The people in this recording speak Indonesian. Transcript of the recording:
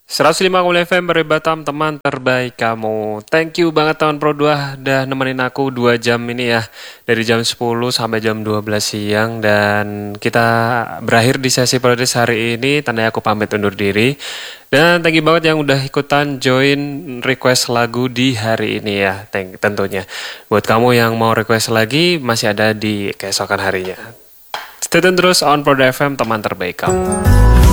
105,5 FM Bari Batam, teman terbaik kamu. Thank you banget teman Pro 2 udah nemenin aku 2 jam ini ya. Dari jam 10 sampai jam 12 siang. Dan kita berakhir di sesi podcast hari ini. Tandanya aku pamit undur diri. Dan thank you banget yang udah ikutan join request lagu di hari ini ya. Tentunya. Buat kamu yang mau request lagi, masih ada di keesokan harinya. Stay tune terus on Pro 2 FM, teman terbaik kamu.